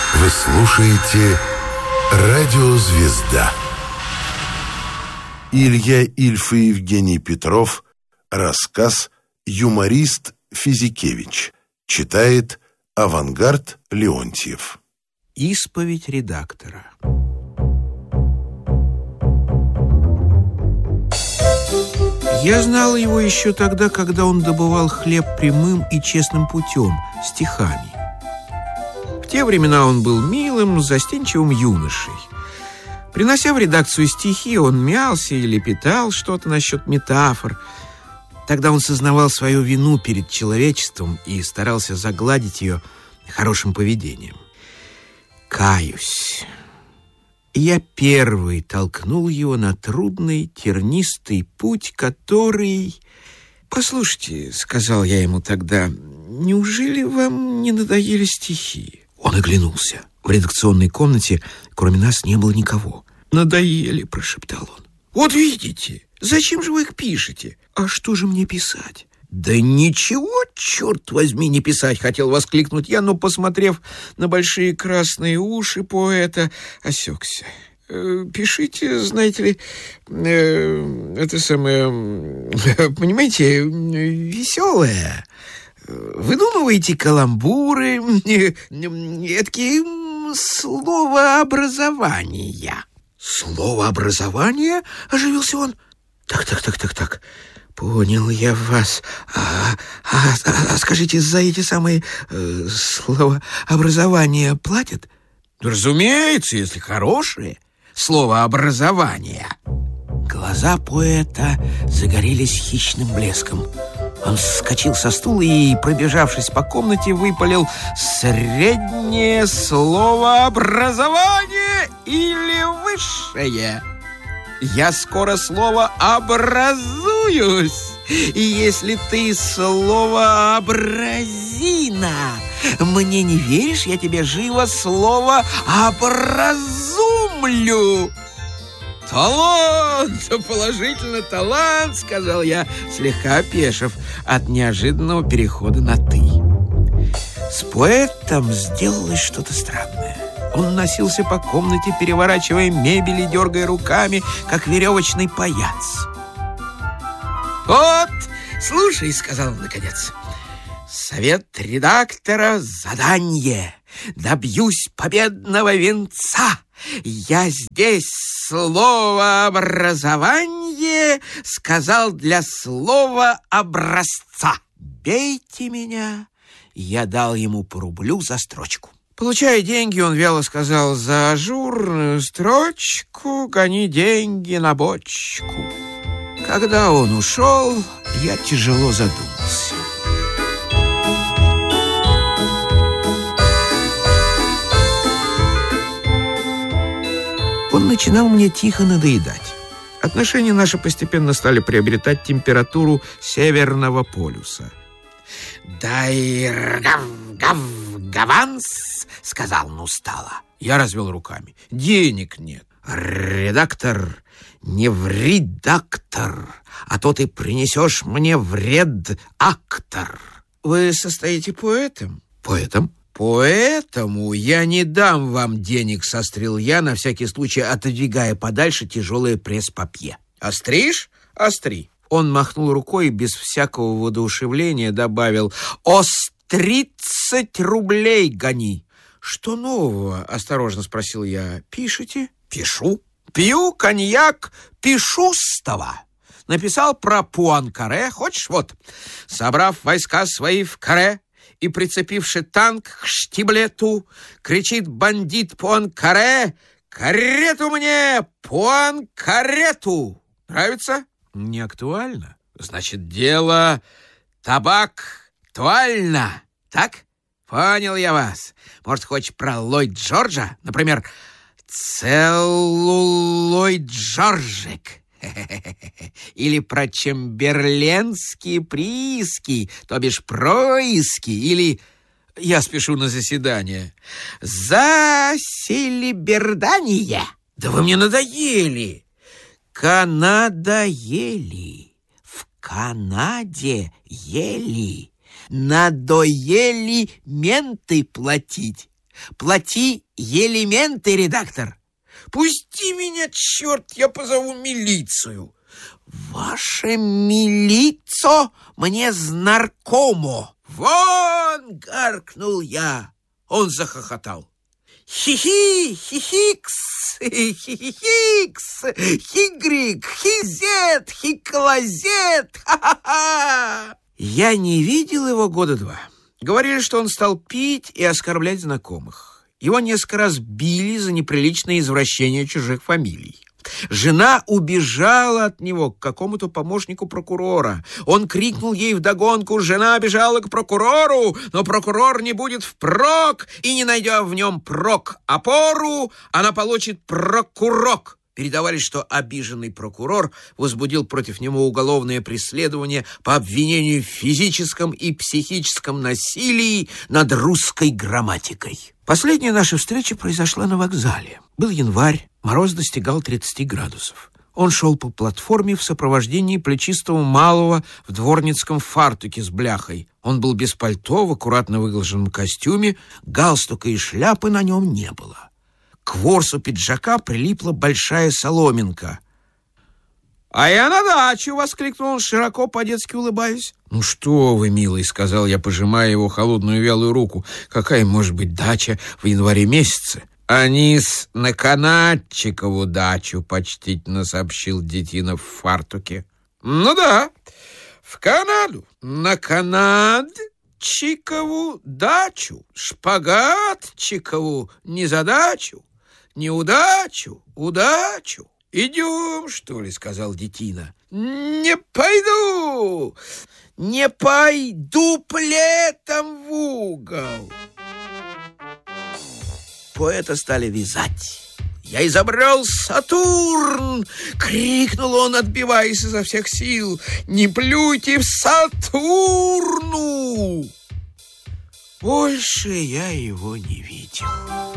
Вы слушаете «Радиозвезда». Илья Ильф и Евгений Петров. Рассказ «Юморист Физикевич». Читает Авангард Леонтьев. Исповедь редактора. Я знал его еще тогда, когда он добывал хлеб прямым и честным путем, стихами. В те времена он был милым, застенчивым юношей. Принося в редакцию стихи, он мялся и лепетал что-то насчет метафор. Тогда он сознавал свою вину перед человечеством и старался загладить ее хорошим поведением. Каюсь. Я первый толкнул его на трудный, тернистый путь, который... «Послушайте, — сказал я ему тогда, — неужели вам не надоели стихи?» Он оглянулся. В редакционной комнате кроме нас не было никого. «Надоели, — прошептал он. Вот видите, зачем же вы их пишете? А что же мне писать?» «Да ничего, черт возьми, не писать!» — хотел воскликнуть я, но, посмотрев на большие красные уши поэта, осекся. «Пишите, знаете ли, это самое, понимаете, веселое. Выдумываете каламбуры, эдакие словообразования». «Словообразование?» — оживился он. Так. Понял я вас. Скажите, за эти самые словообразования платят? Разумеется, если хорошие словообразования. Глаза поэта загорелись хищным блеском. Он вскочил со стула и, пробежавшись по комнате, выпалил: «Среднее словообразование или высшее? Я скоро словообразуюсь. И если ты словообразина, мне не веришь, я тебе живо словообразумлю». «Талант! Положительно талант!» — сказал я, слегка опешив от неожиданного перехода на «ты». С поэтом сделалось что-то странное. Он носился по комнате, переворачивая мебель и дергая руками, как веревочный паяц. «Вот, слушай, — сказал он наконец, — совет редактора — задание. Добьюсь победного венца. Я здесь словообразование сказал для слова образца. Бейте меня». Я дал ему по рублю за строчку. Получая деньги, он вяло сказал: «За ажурную строчку гони деньги на бочку». Когда он ушел, я тяжело задумался. Он начинал мне тихо надоедать. Отношения наши постепенно стали приобретать температуру Северного полюса. «Дай гаванс», — сказал он устало. Я развел руками. «Денег нет». «Редактор, не ври, доктор, а то ты принесешь мне вред, актор». «Вы состоите поэтом?» «Поэтом». «Поэтому я не дам вам денег», — сострил я, на всякий случай отодвигая подальше тяжелое пресс-папье. «Остришь? Остри». Он махнул рукой и без всякого воодушевления добавил: «Ос 30 рублей гони». «Что нового?» — осторожно спросил я. «Пишете?» «Пишу. Пью коньяк пишустого. Написал про Пуанкаре. Хочешь, вот. Собрав войска свои в каре и прицепивши танк к штиблету, кричит бандит Пуанкаре: «Карету мне, Пуанкарету!» Нравится? Не актуально? Значит, дело табак актуально. Так? Понял я вас. Может, хочешь про Ллойд Джорджа? Например, целлулоид Джорджик. Или про чемберленские прииски, то бишь происки. Или я спешу на заседание. Заселибердание. Да вы мне надоели. Канадоели. В Канаде ели. Надоели менты платить. Плати элементы, редактор. Пусти меня, черт, я позову милицию. Ваше милицо мне знакомо. Вон, гаркнул я. Он захохотал. Хи-хи, хи-хикс, хи-хи-хикс, хигрик, хизет, хиклозет, ха-ха-ха. Я не видел его года 2. Говорили, что он стал пить и оскорблять знакомых. Его несколько раз били за неприличное извращение чужих фамилий. Жена убежала от него к какому-то помощнику прокурора. Он крикнул ей вдогонку: жена бежала к прокурору, но прокурор не будет впрок, и, не найдя в нем опору, она получит прокурок. Передавали, что обиженный прокурор возбудил против него уголовное преследование по обвинению в физическом и психическом насилии над русской грамматикой. Последняя наша встреча произошла на вокзале. Был январь, мороз достигал 30 градусов. Он шел по платформе в сопровождении плечистого малого в дворницком фартуке с бляхой. Он был без пальто, в аккуратно выглаженном костюме, галстука и шляпы на нем не было. К ворсу пиджака прилипла большая соломинка. «А я на дачу!» — воскликнул он, широко по-детски улыбаясь. «Ну что вы, милый!» — сказал я, пожимая его холодную вялую руку. «Какая может быть дача в январе месяце?» «Анис на Канадчикову дачу», — почтительно сообщил детина в фартуке. «Ну да, в Канаду, на Канадчикову дачу, Шпагатчикову незадачу, неудачу, удачу. Идем, что ли?» — сказал детина. «Не пойду, не пойду плетом в угол». Поэта стали вязать. «Я изобрел Сатурн!» — крикнул он, отбиваясь изо всех сил. «Не плюйте в Сатурну!» Больше я его не видел.